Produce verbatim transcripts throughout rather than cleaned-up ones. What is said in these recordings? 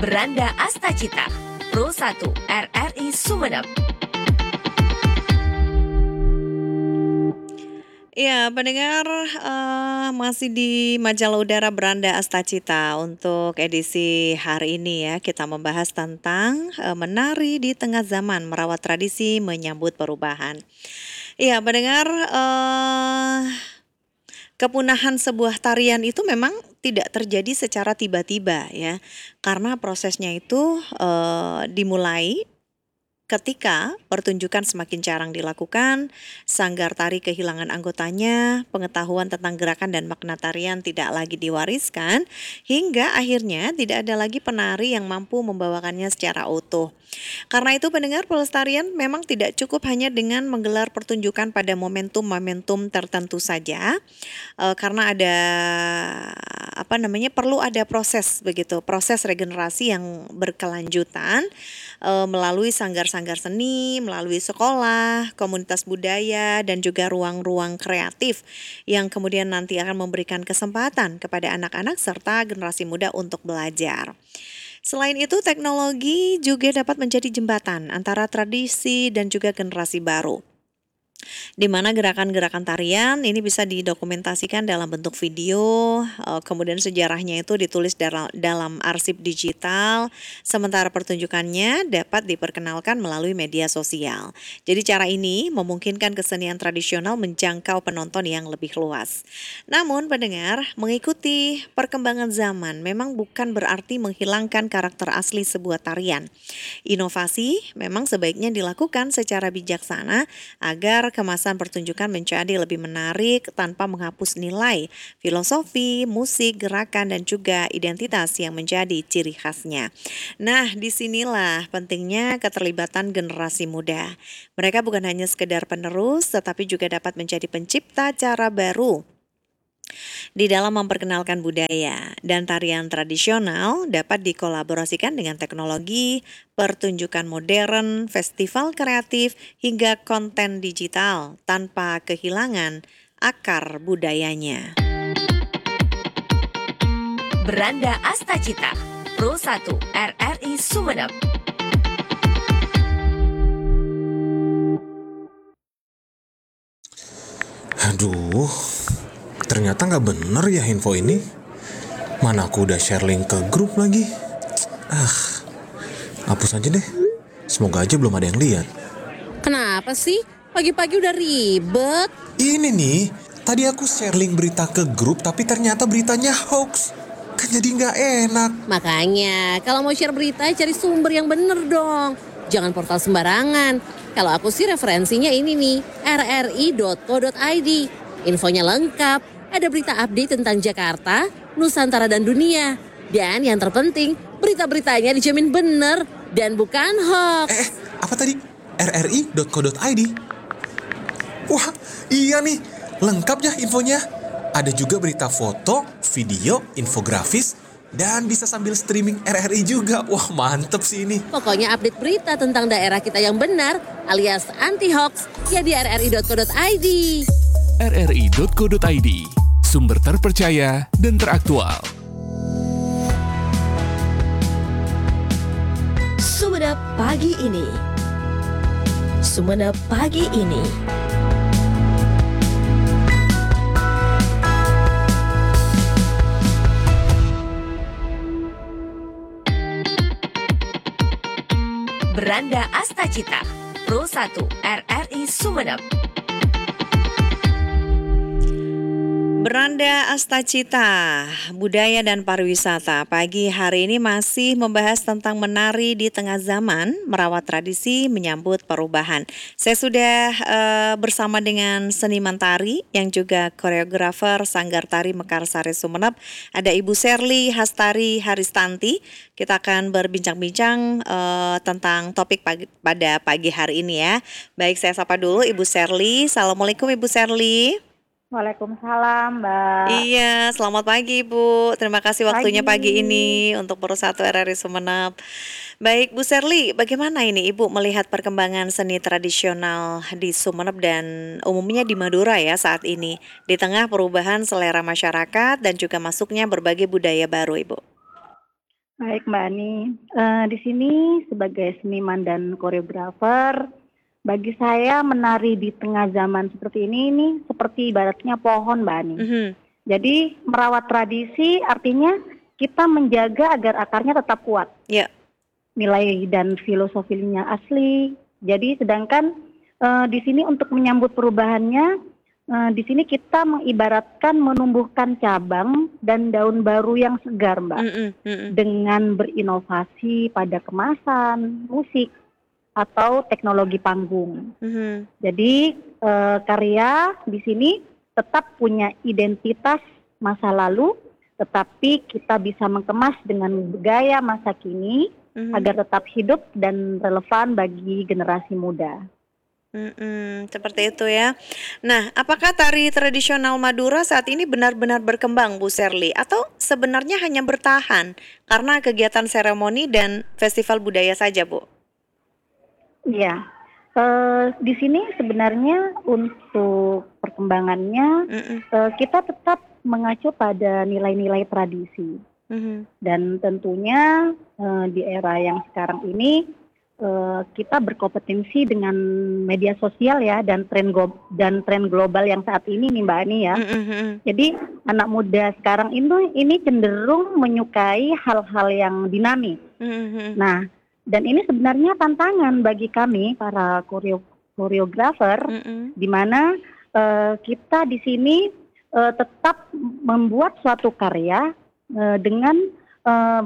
Beranda Astacita, Pro satu R R I Sumeneb. Ya, pendengar, eh, masih di Majalah Udara Beranda Astacita. Untuk edisi hari ini ya, kita membahas tentang eh, menari di tengah zaman, merawat tradisi, menyambut perubahan. Iya, pendengar, eh, kepunahan sebuah tarian itu memang tidak terjadi secara tiba-tiba ya, karena prosesnya itu eh, dimulai ketika pertunjukan semakin jarang dilakukan, sanggar tari kehilangan anggotanya, pengetahuan tentang gerakan dan makna tarian tidak lagi diwariskan, hingga akhirnya tidak ada lagi penari yang mampu membawakannya secara utuh. Karena itu pendengar, pelestarian memang tidak cukup hanya dengan menggelar pertunjukan pada momentum-momentum tertentu saja, eh, karena ada apa namanya perlu ada proses begitu, proses regenerasi yang berkelanjutan eh, melalui sanggar-sanggar seni, melalui sekolah, komunitas budaya, dan juga ruang-ruang kreatif yang kemudian nanti akan memberikan kesempatan kepada anak-anak serta generasi muda untuk belajar. Selain itu, teknologi juga dapat menjadi jembatan antara tradisi dan juga generasi baru, di mana gerakan-gerakan tarian ini bisa didokumentasikan dalam bentuk video, eh, kemudian sejarahnya itu ditulis dalam, dalam arsip digital, sementara pertunjukannya dapat diperkenalkan melalui media sosial. Jadi cara ini memungkinkan kesenian tradisional menjangkau penonton yang lebih luas. Namun pendengar, mengikuti perkembangan zaman memang bukan berarti menghilangkan karakter asli sebuah tarian. Inovasi memang sebaiknya dilakukan secara bijaksana agar kemasan pertunjukan menjadi lebih menarik tanpa menghapus nilai, filosofi, musik, gerakan, dan juga identitas yang menjadi ciri khasnya. Nah, disinilah pentingnya keterlibatan generasi muda. Mereka bukan hanya sekedar penerus, tetapi juga dapat menjadi pencipta cara baru di dalam memperkenalkan budaya, dan tarian tradisional dapat dikolaborasikan dengan teknologi, pertunjukan modern, festival kreatif, hingga konten digital tanpa kehilangan akar budayanya. Beranda Astacita, Pro satu R R I Sumeneb. Aduh, ternyata nggak bener ya info ini. Mana aku udah share link ke grup lagi. Ah, hapus aja deh. Semoga aja belum ada yang lihat. Kenapa sih? Pagi-pagi udah ribet. Ini nih, tadi aku share link berita ke grup tapi ternyata beritanya hoax. Kan jadi nggak enak. Makanya, kalau mau share berita, cari sumber yang bener dong. Jangan portal sembarangan. Kalau aku sih referensinya ini nih, r r i dot co dot i d. Infonya lengkap, ada berita update tentang Jakarta, Nusantara, dan dunia. Dan yang terpenting, berita-beritanya dijamin bener dan bukan hoax. Eh, eh, apa tadi? r r i dot co dot i d. Wah, iya nih, lengkap ya infonya. Ada juga berita foto, video, infografis, dan bisa sambil streaming R R I juga. Wah, mantep sih ini. Pokoknya update berita tentang daerah kita yang benar, alias anti-hoax, ya di r r i dot co dot i d. r r i dot co dot i d, sumber terpercaya dan teraktual. Sumeneb pagi ini. Sumeneb pagi ini. Beranda Astacita, Pro satu R R I Sumeneb. Beranda Astacita, budaya dan pariwisata. Pagi hari ini masih membahas tentang menari di tengah zaman, merawat tradisi, menyambut perubahan. Saya sudah uh, bersama dengan seniman tari yang juga koreografer Sanggar Tari Mekarsari Sumeneb. Ada Ibu Sherly Hastari Haristanti. Kita akan berbincang-bincang uh, tentang topik pagi, pada pagi hari ini ya. Baik, saya sapa dulu Ibu Sherly. Assalamualaikum Ibu Sherly. Waalaikumsalam, Mbak. Iya, selamat pagi Bu. Terima kasih waktunya pagi, Pagi. ini untuk Pro satu R R I Sumeneb. Baik Bu Sherly, bagaimana ini Ibu melihat perkembangan seni tradisional di Sumeneb dan umumnya di Madura ya saat ini, di tengah perubahan selera masyarakat dan juga masuknya berbagai budaya baru Ibu? Baik Mbak Ani, Eh, di sini sebagai seniman dan koreografer, bagi saya menari di tengah zaman seperti ini ini seperti ibaratnya pohon Mbak Ani. Mhm. Jadi merawat tradisi artinya kita menjaga agar akarnya tetap kuat, Ya. nilai dan filosofinya asli. Jadi sedangkan eh, di sini untuk menyambut perubahannya, eh, di sini kita mengibaratkan menumbuhkan cabang dan daun baru yang segar, Mbak, Mhm, mhm. dengan berinovasi pada kemasan, musik, atau teknologi panggung. Mhm. Jadi eh, karya di sini tetap punya identitas masa lalu, tetapi kita bisa mengemas dengan gaya masa kini Mhm. agar tetap hidup dan relevan bagi generasi muda. Mhm, seperti itu ya. Nah, apakah tari tradisional Madura saat ini benar-benar berkembang, Bu Sherly, atau sebenarnya hanya bertahan karena kegiatan seremoni dan festival budaya saja, Bu? Iya, eh, di sini sebenarnya untuk perkembangannya Mhm, eh, kita tetap mengacu pada nilai-nilai tradisi. mhm, Dan tentunya eh, di era yang sekarang ini eh, kita berkompetensi dengan media sosial ya dan tren go- dan tren global yang saat ini nih Mbak Ani ya. mhm, mhm, Jadi anak muda sekarang ini ini cenderung menyukai hal-hal yang dinamis. mhm, mhm, Nah, dan ini sebenarnya tantangan bagi kami para koreo koreografer mhm, di mana eh, kita di sini eh, tetap membuat suatu karya eh, dengan eh,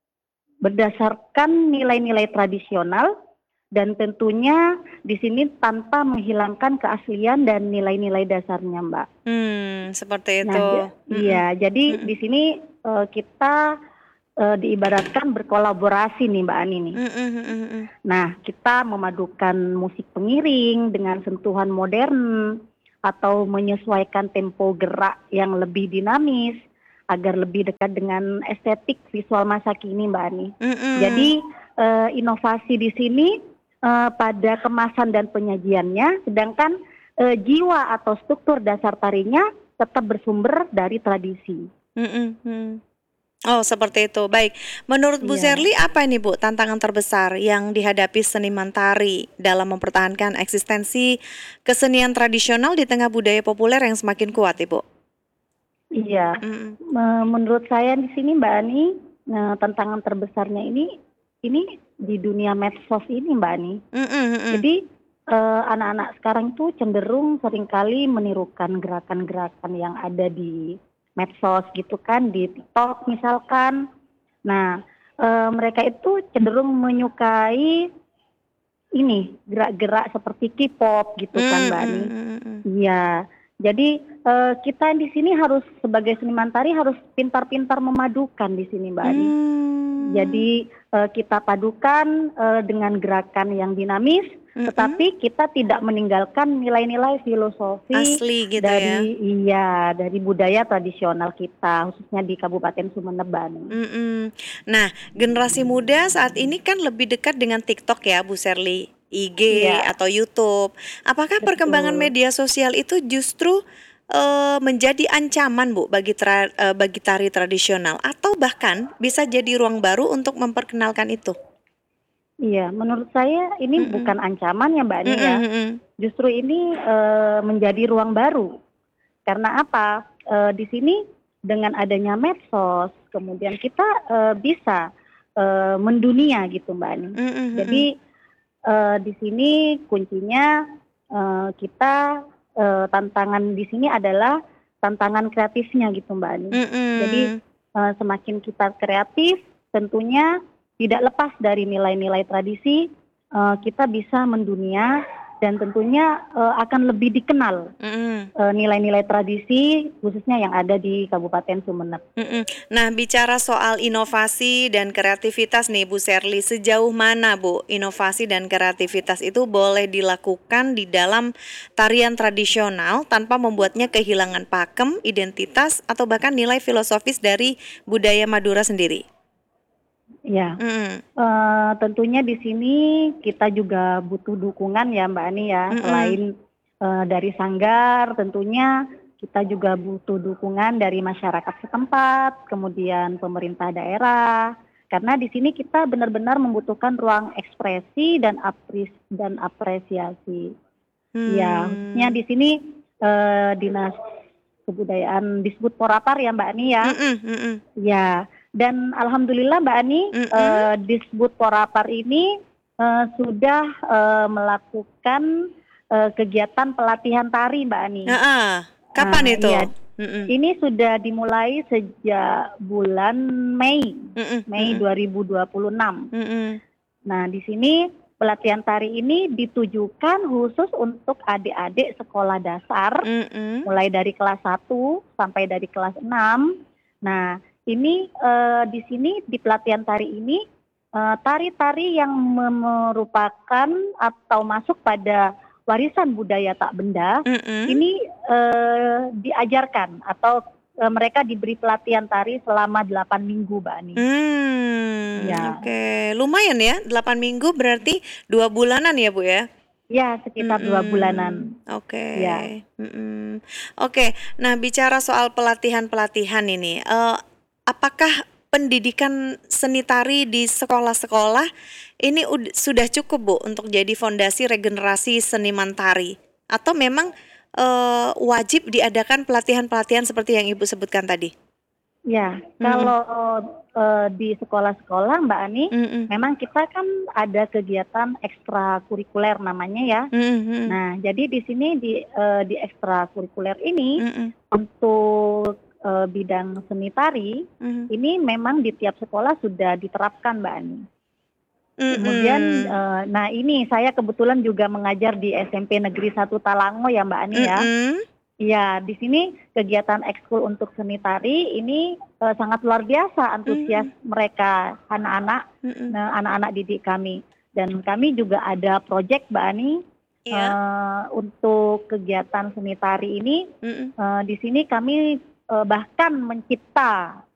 berdasarkan nilai-nilai tradisional dan tentunya di sini tanpa menghilangkan keaslian dan nilai-nilai dasarnya, Mbak. hmm, seperti Nah, itu. ja- Mhm, iya, jadi mhm, di sini eh, kita eh, diibaratkan berkolaborasi nih, Mbak Ani nih. mhm, mhm, mhm, Nah, kita memadukan musik pengiring dengan sentuhan modern atau menyesuaikan tempo gerak yang lebih dinamis agar lebih dekat dengan estetik visual masa kini, Mbak Ani. mhm, Jadi eh, inovasi di sini eh, pada kemasan dan penyajiannya, sedangkan eh, jiwa atau struktur dasar tarinya tetap bersumber dari tradisi. mhm, mhm. Oh, seperti itu. Baik, menurut Bu Iya. Sherly apa ini, Bu, tantangan terbesar yang dihadapi seniman tari dalam mempertahankan eksistensi kesenian tradisional di tengah budaya populer yang semakin kuat, Ibu? Iya, Mhm, Me- menurut saya di sini Mbak Ani, nah, tantangan terbesarnya ini, ini di dunia medsos ini Mbak Ani. mhm, mhm, Jadi eh, anak-anak sekarang tuh cenderung seringkali menirukan gerakan-gerakan yang ada di medsos gitu kan, di TikTok misalkan. Nah, eh, mereka itu cenderung menyukai ini gerak-gerak seperti K-pop gitu kan mhm, Mbak Ani. mhm, mhm. Iya, jadi eh, kita di sini harus sebagai seniman tari harus pintar-pintar memadukan di sini Mbak Ani. Hmm, Jadi eh, kita padukan eh, dengan gerakan yang dinamis, mhm. tetapi kita tidak meninggalkan nilai-nilai filosofi Asli gitu ya. dari iya dari budaya tradisional kita, khususnya di Kabupaten Sumeneb, Mbak Ani. Mhm. Nah, generasi muda saat ini kan lebih dekat dengan TikTok ya, Bu Sherly, I G Iya, atau YouTube. Apakah perkembangan betul. media sosial itu justru eh, menjadi ancaman, Bu, bagi tra- eh, bagi tari tradisional atau bahkan bisa jadi ruang baru untuk memperkenalkan itu? Iya, menurut saya ini Mhm. bukan ancaman ya Mbak Ani Mhm, ya. mhm. Justru ini eh, menjadi ruang baru. Karena apa? Eh, di sini dengan adanya medsos, kemudian kita eh, bisa eh, mendunia gitu Mbak Ani. Mhm, Jadi mhm. eh, di sini kuncinya eh, kita eh, tantangan di sini adalah tantangan kreatifnya gitu Mbak Ani. Jadi Mhm. eh, semakin kita kreatif, tentunya tidak lepas dari nilai-nilai tradisi, eh, kita bisa mendunia dan tentunya eh, akan lebih dikenal Mhm. eh, nilai-nilai tradisi khususnya yang ada di Kabupaten Sumeneb. Mhm. Nah, bicara soal inovasi dan kreativitas nih Bu Sherly, sejauh mana Bu inovasi dan kreativitas itu boleh dilakukan di dalam tarian tradisional tanpa membuatnya kehilangan pakem, identitas, atau bahkan nilai filosofis dari budaya Madura sendiri? Ya, Mhm. eh, tentunya di sini kita juga butuh dukungan ya Mbak Ani ya. Mhm. Selain eh, dari Sanggar, tentunya kita juga butuh dukungan dari masyarakat setempat, kemudian pemerintah daerah, Karena di sini kita benar-benar membutuhkan ruang ekspresi dan apris dan apresiasi. Ya, khususnya Hmm. di sini eh, Dinas Kebudayaan Disbud Porapar ya Mbak Ani ya. Mm-mm, mm-mm, Ya, dan alhamdulillah Mbak Ani, mm-mm. eh, Disbud Porapar ini eh, sudah eh, melakukan eh, kegiatan pelatihan tari Mbak Ani. Nah, kapan Ah, itu? iya, Mm-mm, ini sudah dimulai sejak bulan Mei, mm-mm, Mei mm-mm, dua ribu dua puluh enam. mm-mm. Nah, di sini pelatihan tari ini ditujukan khusus untuk adik-adik sekolah dasar, Mm-mm. mulai dari kelas satu sampai dari kelas enam. Nah, ini eh, di sini di pelatihan tari ini eh, tari-tari yang mem- merupakan atau masuk pada warisan budaya tak benda Mm-mm. ini eh, diajarkan atau eh, mereka diberi pelatihan tari selama delapan minggu, Mbak Ani. Hmm, Ya, oke. Lumayan ya, delapan minggu berarti dua bulanan ya, Bu ya? ya sekitar dua bulanan. Mm-mm, oke. Ya. Mm-mm. Oke, nah bicara soal pelatihan-pelatihan ini, eh, apakah pendidikan seni tari di sekolah-sekolah ini ud- sudah cukup, Bu, untuk jadi fondasi regenerasi seniman tari? Atau memang eh, wajib diadakan pelatihan-pelatihan seperti yang Ibu sebutkan tadi? Ya, Mm-mm. kalau eh, di sekolah-sekolah Mbak Ani, Mm-mm. memang kita kan ada kegiatan ekstrakurikuler namanya ya. Mm-mm. Nah, jadi di sini di eh, di ekstrakurikuler ini Mm-mm. untuk eh, bidang seni tari Mm-mm. ini memang di tiap sekolah sudah diterapkan Mbak Ani. Kemudian, Mm-mm. eh, nah ini saya kebetulan juga mengajar di S M P Negeri satu Talango ya Mbak Ani ya. Mm-mm. Iya, di sini kegiatan ekskul untuk seni tari ini eh, sangat luar biasa antusias mereka anak-anak, Mm-mm. nah, anak-anak didik kami. Dan kami juga ada proyek Mbak Ani Iya. eh, untuk kegiatan seni tari ini. Mm-mm. Eh, di sini kami eh, bahkan mencipta